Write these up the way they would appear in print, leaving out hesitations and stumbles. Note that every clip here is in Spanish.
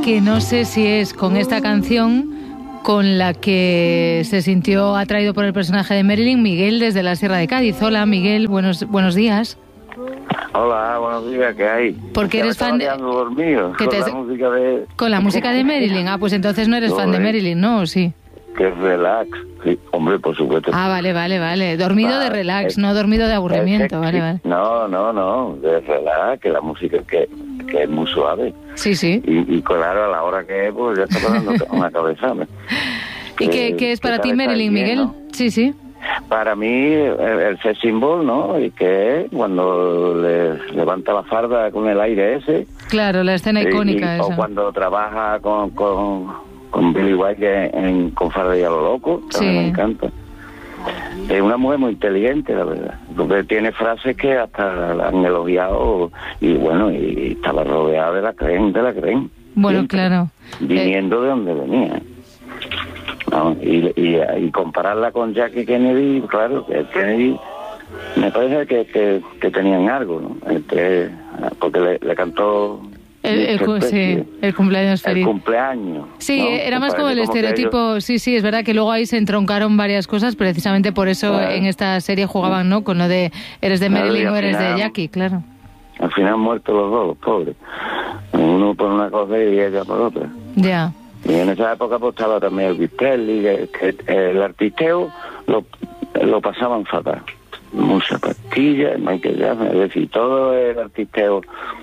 que no sé si es con esta canción con la que se sintió atraído por el personaje de Marilyn. Miguel, desde la Sierra de Cádiz. Hola, Miguel, buenos días. Hola, buenos días, ¿qué hay? Porque eres fan de... dormido, con la música de Marilyn. Ah, pues entonces no eres fan de Marilyn, ¿no? ¿O sí? Que es relax. Sí, hombre, por supuesto. Ah, vale. Dormido de relax, no dormido de aburrimiento. Vale. No, de relax, que la música que es muy suave. Sí. Y claro, a la hora que es, pues ya está poniendo una cabeza. ¿Y qué es para ti Marilyn, Miguel? ¿No? Sí. Para mí, el sex symbol, ¿no? Y que es cuando le levanta la farda con el aire ese. Claro, la escena icónica esa. O cuando trabaja con Billy White con farda y a lo loco, también me encanta. Es una mujer muy inteligente, la verdad, porque tiene frases que hasta la han elogiado y estaba rodeada de la creen. Bueno, siempre, claro. Viniendo de donde venía. ¿No? Y compararla con Jackie Kennedy, claro, que Kennedy me parece que tenían algo, ¿no? Porque le cantó... el cumpleaños feliz. El cumpleaños. Sí, ¿no? era más como el estereotipo. Sí, es verdad que luego ahí se entroncaron varias cosas, precisamente por eso en esta serie jugaban, ¿no? Con lo de eres de Marilyn o eres de Jackie, claro. Al final han muerto los dos, los pobres. Uno por una cosa y ella por otra. Ya. Y en esa época pues estaba también el Presley, que el artisteo lo pasaban fatal. Mucha pastilla, Michael Jackson, es decir, todo el artisteo.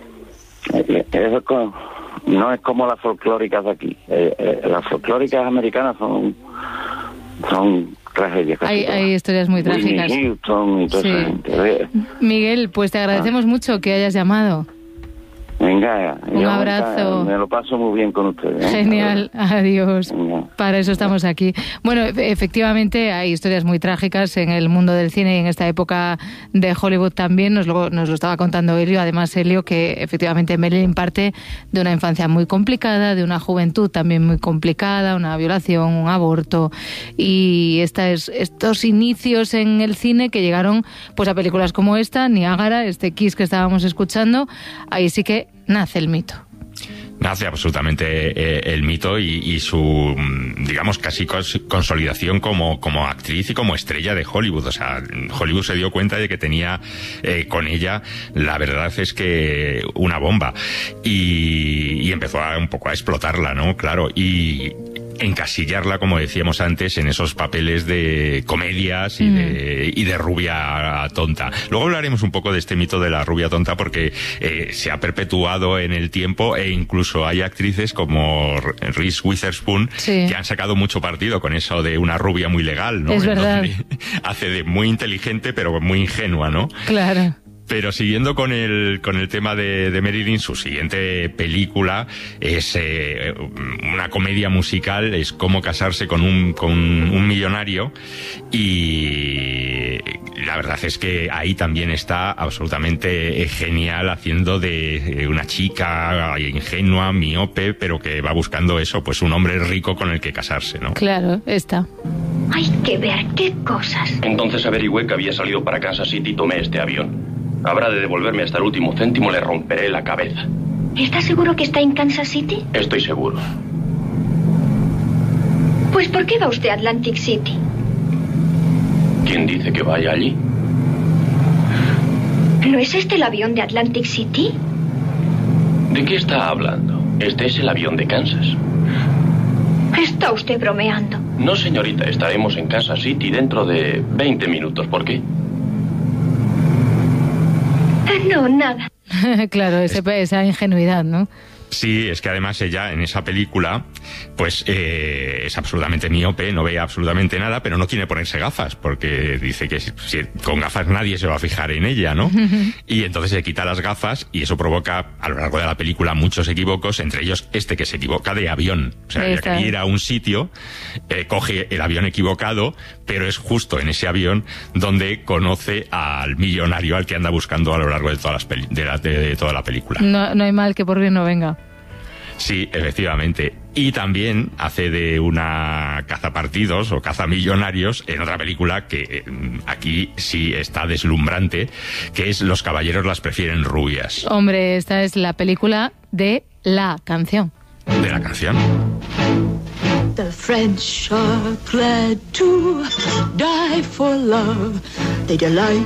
Eso no es como las folclóricas de aquí. Las folclóricas americanas son tragedias. Hay historias muy trágicas. Houston y toda esa gente. Miguel, pues te agradecemos mucho que hayas llamado. Venga, un abrazo. Me lo paso muy bien con ustedes. Genial, adiós. Venga. Para eso estamos aquí. Bueno, efectivamente hay historias muy trágicas en el mundo del cine y en esta época de Hollywood también. Nos lo estaba contando Elio, además Elio, que efectivamente Marilyn parte de una infancia muy complicada, de una juventud también muy complicada, una violación, un aborto y estos inicios en el cine que llegaron pues a películas como esta, Niágara, Kiss que estábamos escuchando. Ahí sí que nace el mito. Nace absolutamente el mito y su, digamos, casi consolidación como actriz y como estrella de Hollywood. O sea, Hollywood se dio cuenta de que tenía con ella, la verdad es que una bomba. Y empezó un poco a explotarla, ¿no? Claro, y encasillarla, como decíamos antes, en esos papeles de comedias y de rubia tonta. Luego hablaremos un poco de este mito de la rubia tonta porque se ha perpetuado en el tiempo e incluso hay actrices como Reese Witherspoon que han sacado mucho partido con eso de una rubia muy legal, ¿no? Es verdad. Hace de muy inteligente pero muy ingenua, ¿no? Claro. Pero siguiendo con el tema de Marilyn, su siguiente película es una comedia musical, es Cómo casarse con un millonario, y la verdad es que ahí también está absolutamente genial, haciendo de una chica ingenua, miope, pero que va buscando eso, pues un hombre rico con el que casarse, ¿no? Claro, está. Hay que ver qué cosas. Entonces averigüé que había salido para Kansas City y tomé este avión. Habrá de devolverme hasta el último céntimo, le romperé la cabeza. ¿Estás seguro que está en Kansas City? Estoy seguro. Pues ¿por qué va usted a Atlantic City? ¿Quién dice que vaya allí? ¿No es este el avión de Atlantic City? ¿De qué está hablando? Este es el avión de Kansas. ¿Está usted bromeando? No, señorita, estaremos en Kansas City dentro de 20 minutos. ¿Por qué? No, nada. Claro, esa ingenuidad, ¿no? Sí, es que además ella en esa película pues es absolutamente miope, no ve absolutamente nada, pero no quiere ponerse gafas porque dice que si con gafas nadie se va a fijar en ella, ¿no? Y entonces se quita las gafas y eso provoca a lo largo de la película muchos equívocos, entre ellos que se equivoca de avión. O sea, ella quería ir a un sitio, coge el avión equivocado, pero es justo en ese avión donde conoce al millonario al que anda buscando a lo largo de de toda la película. No hay mal que por bien no venga. Sí, efectivamente. Y también hace de una cazapartidos o cazamillonarios en otra película que aquí sí está deslumbrante, que es Los caballeros las prefieren rubias. Hombre, esta es la película de la canción. de la canción. The French are glad to die for love. They delight